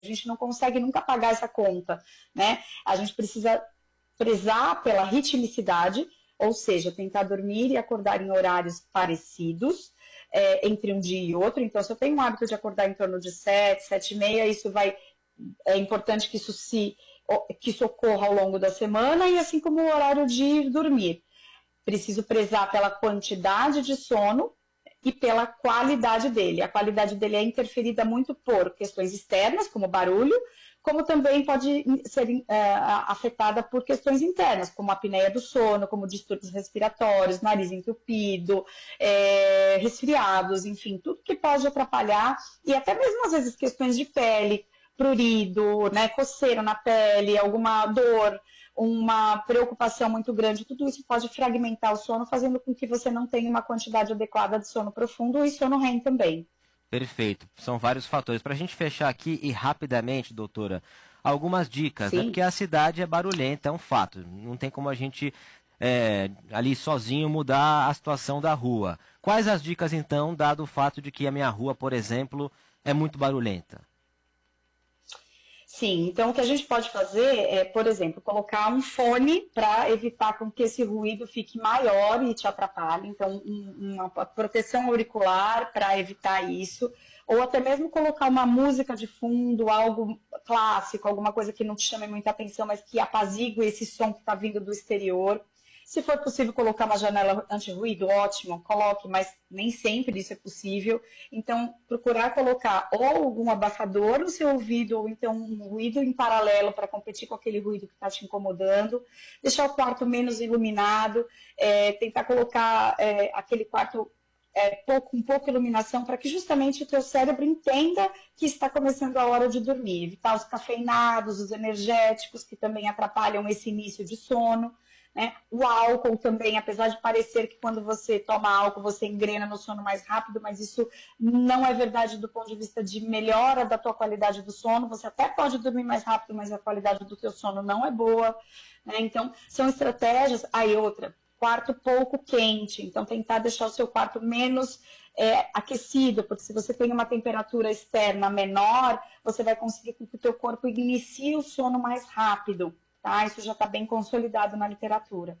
A gente não consegue nunca pagar essa conta, né? A gente precisa prezar pela ritmicidade, ou seja, tentar dormir e acordar em horários parecidos, entre um dia e outro. Então, se eu tenho o hábito de acordar em torno de 7, 7 e meia, é importante que isso ocorra ao longo da semana, e assim como o horário de ir dormir. Preciso prezar pela quantidade de sono e pela qualidade dele. A qualidade dele é interferida muito por questões externas, como barulho, como também pode ser afetada por questões internas, como a apneia do sono, como distúrbios respiratórios, nariz entupido, resfriados, enfim, tudo que pode atrapalhar, e até mesmo às vezes questões de pele, prurido, né, coceira na pele, alguma dor, uma preocupação muito grande, tudo isso pode fragmentar o sono, fazendo com que você não tenha uma quantidade adequada de sono profundo e sono REM também. Perfeito. São vários fatores. Para a gente fechar aqui e rapidamente, doutora, algumas dicas, né? Sim. Porque a cidade é barulhenta, é um fato. Não tem como a gente ali sozinho mudar a situação da rua. Quais as dicas, então, dado o fato de que a minha rua, por exemplo, é muito barulhenta? Sim, então o que a gente pode fazer é, por exemplo, colocar um fone para evitar com que esse ruído fique maior e te atrapalhe. Então, uma proteção auricular para evitar isso. Ou até mesmo colocar uma música de fundo, algo clássico, alguma coisa que não te chame muita atenção, mas que apazigue esse som que está vindo do exterior. Se for possível colocar uma janela anti-ruído, ótimo, coloque, mas nem sempre isso é possível. Então, procurar colocar ou algum abafador no seu ouvido, ou então um ruído em paralelo para competir com aquele ruído que está te incomodando. Deixar o quarto menos iluminado, tentar colocar aquele quarto com pouca iluminação, para que justamente o teu cérebro entenda que está começando a hora de dormir. Evitar os cafeinados, os energéticos, que também atrapalham esse início de sono. Né? O álcool também, apesar de parecer que quando você toma álcool você engrena no sono mais rápido, mas isso não é verdade do ponto de vista de melhora da tua qualidade do sono. Você até pode dormir mais rápido, mas a qualidade do teu sono não é boa. Né? Então, são estratégias. Aí outra, quarto pouco quente, então tentar deixar o seu quarto menos aquecido, porque se você tem uma temperatura externa menor, você vai conseguir que o teu corpo inicie o sono mais rápido. Tá? Isso já está bem consolidado na literatura.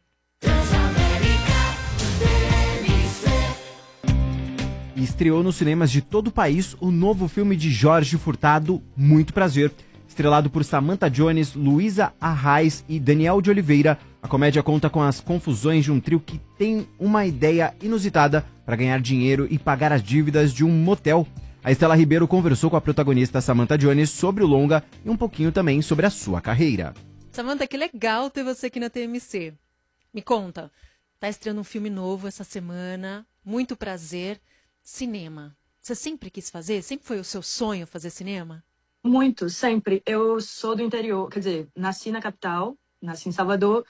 E estreou nos cinemas de todo o país o novo filme de Jorge Furtado, Muito Prazer. Estrelado por Samantha Jones, Luísa Arraes e Daniel de Oliveira, a comédia conta com as confusões de um trio que tem uma ideia inusitada para ganhar dinheiro e pagar as dívidas de um motel. A Estela Ribeiro conversou com a protagonista Samantha Jones sobre o longa e um pouquinho também sobre a sua carreira. Samantha, que legal ter você aqui na TMC. Me conta, tá estreando um filme novo essa semana, Muito Prazer, cinema. Você sempre quis fazer? Sempre foi o seu sonho fazer cinema? Muito, sempre. Eu sou do interior, quer dizer, nasci na capital, nasci em Salvador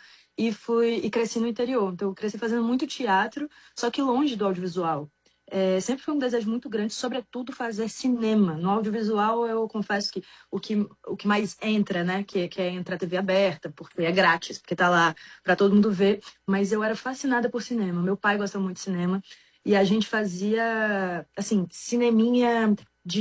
e cresci no interior. Então eu cresci fazendo muito teatro, só que longe do audiovisual. Sempre foi um desejo muito grande, sobretudo fazer cinema. No audiovisual, eu confesso que o que mais entra, né, que é entrar TV aberta, porque é grátis, porque tá lá para todo mundo ver. Mas eu era fascinada por cinema. Meu pai gosta muito de cinema e a gente fazia, assim, cineminha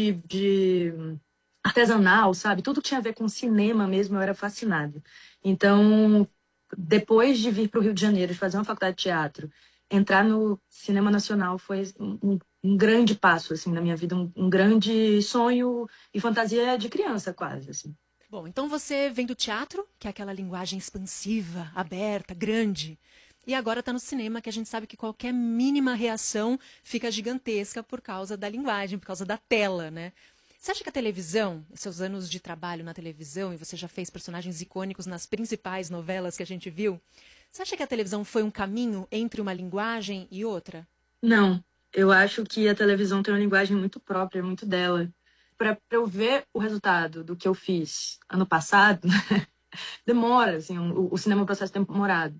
de artesanal, sabe? Tudo que tinha a ver com cinema mesmo, eu era fascinada. Então, depois de vir para o Rio de Janeiro, de fazer uma faculdade de teatro, entrar no cinema nacional foi um grande passo, assim, na minha vida, um grande sonho e fantasia de criança, quase, assim. Bom, então você vem do teatro, que é aquela linguagem expansiva, aberta, grande, e agora está no cinema, que a gente sabe que qualquer mínima reação fica gigantesca por causa da linguagem, por causa da tela, né? Você acha que a televisão, seus anos de trabalho na televisão, e você já fez personagens icônicos nas principais novelas que a gente viu, você acha que a televisão foi um caminho entre uma linguagem e outra? Não, eu acho que a televisão tem uma linguagem muito própria, muito dela. Para eu ver o resultado do que eu fiz ano passado, demora, assim, o cinema é um processo demorado.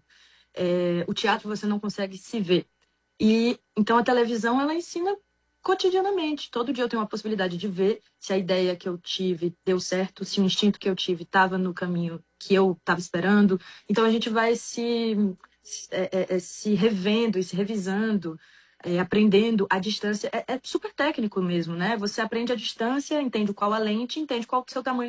O teatro você não consegue se ver. E então a televisão, ela ensina cotidianamente. Todo dia eu tenho uma possibilidade de ver se a ideia que eu tive deu certo, se o instinto que eu tive estava no caminho que eu estava esperando. Então a gente vai se revendo e se revisando. aprendendo à distância. É super técnico mesmo, né? Você aprende à distância, entende qual a lente, entende qual o seu tamanho